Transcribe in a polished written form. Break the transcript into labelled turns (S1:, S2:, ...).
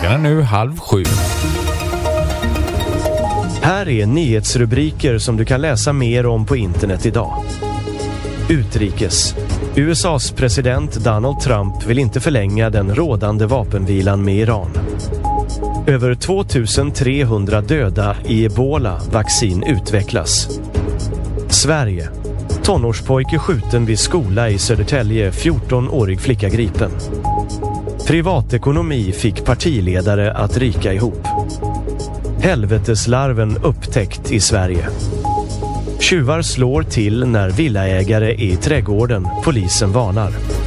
S1: Klockan är nu 6:30.
S2: Här är nyhetsrubriker som du kan läsa mer om på internet idag. Utrikes. USAs president Donald Trump vill inte förlänga den rådande vapenvilan med Iran. Över 2300 döda i Ebola. Vaccin utvecklas. Sverige. Tonårspojke skjuten vid skola i Södertälje. 14-årig flicka gripen. Privatekonomi fick partiledare att ryka ihop. Helveteslarven upptäckt i Sverige. Tjuvar slår till när villaägare är i trädgården. Polisen varnar.